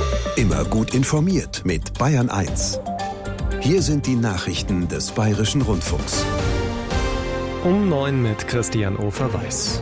Immer gut informiert mit Bayern 1. Hier sind die Nachrichten des Bayerischen Rundfunks. Um 9 mit Christian Ofer-Weiß.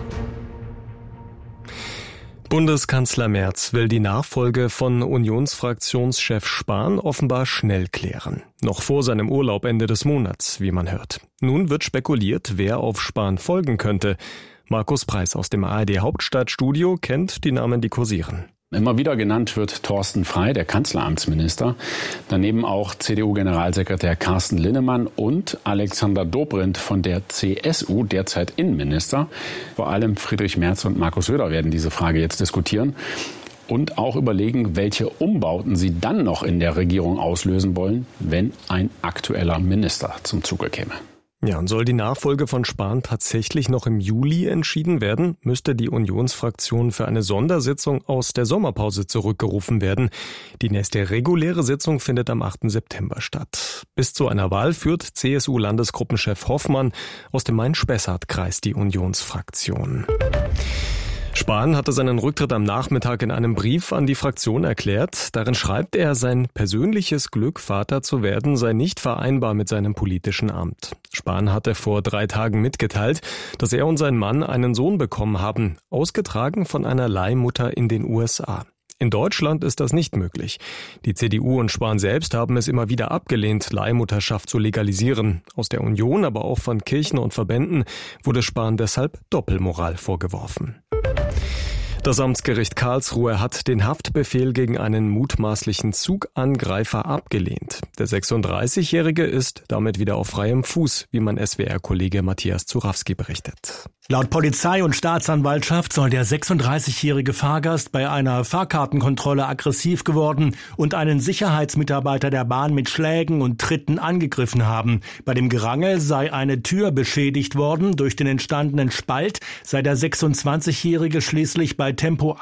Bundeskanzler Merz will die Nachfolge von Unionsfraktionschef Spahn offenbar schnell klären. Noch vor seinem Urlaub Ende des Monats, wie man hört. Nun wird spekuliert, wer auf Spahn folgen könnte. Markus Preis aus dem ARD-Hauptstadtstudio kennt die Namen, die kursieren. Immer wieder genannt wird Thorsten Frey, der Kanzleramtsminister. Daneben auch CDU-Generalsekretär Carsten Linnemann und Alexander Dobrindt von der CSU, derzeit Innenminister. Vor allem Friedrich Merz und Markus Söder werden diese Frage jetzt diskutieren und auch überlegen, welche Umbauten sie dann noch in der Regierung auslösen wollen, wenn ein aktueller Minister zum Zuge käme. Ja, und soll die Nachfolge von Spahn tatsächlich noch im Juli entschieden werden, müsste die Unionsfraktion für eine Sondersitzung aus der Sommerpause zurückgerufen werden. Die nächste reguläre Sitzung findet am 8. September statt. Bis zu einer Wahl führt CSU-Landesgruppenchef Hoffmann aus dem Main-Spessart-Kreis die Unionsfraktion. Spahn hatte seinen Rücktritt am Nachmittag in einem Brief an die Fraktion erklärt. Darin schreibt er, sein persönliches Glück, Vater zu werden, sei nicht vereinbar mit seinem politischen Amt. Spahn hatte vor 3 Tagen mitgeteilt, dass er und sein Mann einen Sohn bekommen haben, ausgetragen von einer Leihmutter in den USA. In Deutschland ist das nicht möglich. Die CDU und Spahn selbst haben es immer wieder abgelehnt, Leihmutterschaft zu legalisieren. Aus der Union, aber auch von Kirchen und Verbänden wurde Spahn deshalb Doppelmoral vorgeworfen. Das Amtsgericht Karlsruhe hat den Haftbefehl gegen einen mutmaßlichen Zugangreifer abgelehnt. Der 36-Jährige ist damit wieder auf freiem Fuß, wie mein SWR-Kollege Matthias Zurawski berichtet. Laut Polizei und Staatsanwaltschaft soll der 36-jährige Fahrgast bei einer Fahrkartenkontrolle aggressiv geworden und einen Sicherheitsmitarbeiter der Bahn mit Schlägen und Tritten angegriffen haben. Bei dem Gerangel sei eine Tür beschädigt worden. Durch den entstandenen Spalt sei der 26-jährige schließlich bei Tempo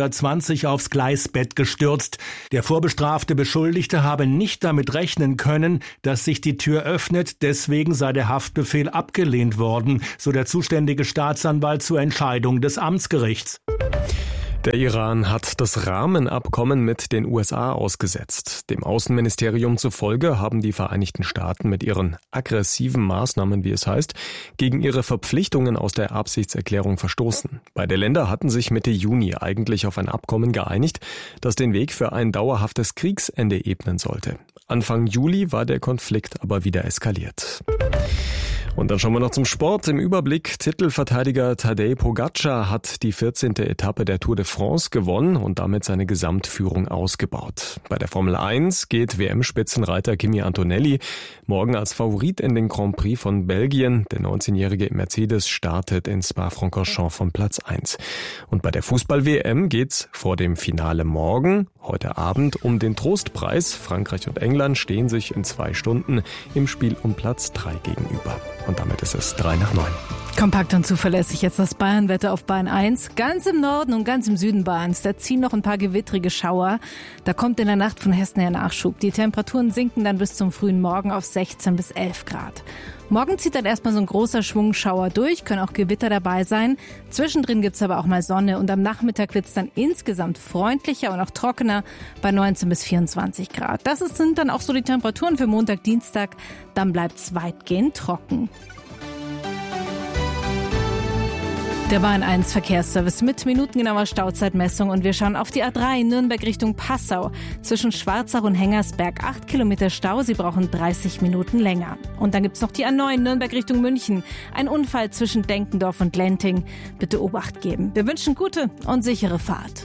120 aufs Gleisbett gestürzt. Der vorbestrafte Beschuldigte habe nicht damit rechnen können, dass sich die Tür öffnet. Deswegen sei der Haftbefehl abgelehnt worden, so der zuständige Staatsanwalt zur Entscheidung des Amtsgerichts. Der Iran hat das Rahmenabkommen mit den USA ausgesetzt. Dem Außenministerium zufolge haben die Vereinigten Staaten mit ihren aggressiven Maßnahmen, wie es heißt, gegen ihre Verpflichtungen aus der Absichtserklärung verstoßen. Beide Länder hatten sich Mitte Juni eigentlich auf ein Abkommen geeinigt, das den Weg für ein dauerhaftes Kriegsende ebnen sollte. Anfang Juli war der Konflikt aber wieder eskaliert. Und dann schauen wir noch zum Sport. Im Überblick: Titelverteidiger Tadej Pogačar hat die 14. Etappe der Tour de France gewonnen und damit seine Gesamtführung ausgebaut. Bei der Formel 1 geht WM-Spitzenreiter Kimi Antonelli morgen als Favorit in den Grand Prix von Belgien. Der 19-jährige Mercedes startet in Spa-Francorchamps von Platz 1. Und bei der Fußball-WM geht's vor dem Finale morgen, heute Abend, um den Trostpreis. Frankreich und England stehen sich in 2 Stunden im Spiel um Platz 3 gegenüber. Und damit ist es 8:03. Kompakt und zuverlässig jetzt das Bayernwetter auf Bayern 1. Ganz im Norden und ganz im Süden Bayerns, da ziehen noch ein paar gewittrige Schauer. Da kommt in der Nacht von Hessen her Nachschub. Die Temperaturen sinken dann bis zum frühen Morgen auf 16 bis 11 Grad. Morgen zieht dann erstmal so ein großer Schwung Schauer durch, können auch Gewitter dabei sein. Zwischendrin gibt's aber auch mal Sonne und am Nachmittag wird's dann insgesamt freundlicher und auch trockener bei 19 bis 24 Grad. Das sind dann auch so die Temperaturen für Montag, Dienstag. Dann bleibt's weitgehend trocken. Der Bayern 1 Verkehrsservice mit minutengenauer Stauzeitmessung und wir schauen auf die A3 Nürnberg Richtung Passau. Zwischen Schwarzach und Hengersberg 8 Kilometer Stau, Sie brauchen 30 Minuten länger. Und dann gibt's noch die A9 Nürnberg Richtung München. Ein Unfall zwischen Denkendorf und Lenting. Bitte Obacht geben. Wir wünschen gute und sichere Fahrt.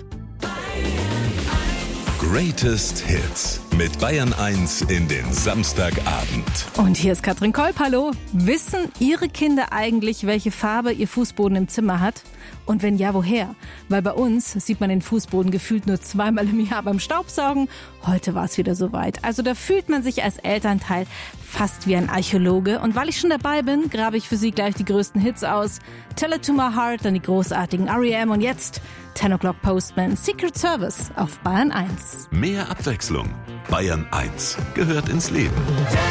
Greatest Hits mit Bayern 1 in den Samstagabend. Und hier ist Katrin Kolb, hallo. Wissen Ihre Kinder eigentlich, welche Farbe ihr Fußboden im Zimmer hat? Und wenn ja, woher? Weil bei uns sieht man den Fußboden gefühlt nur 2-mal im Jahr beim Staubsaugen. Heute war es wieder soweit. Also da fühlt man sich als Elternteil fast wie ein Archäologe. Und weil ich schon dabei bin, grabe ich für Sie gleich die größten Hits aus. Tell It To My Heart, dann die großartigen R.E.M. und jetzt 10 O'Clock Postman, Secret Service auf Bayern 1. Mehr Abwechslung. Bayern 1 gehört ins Leben.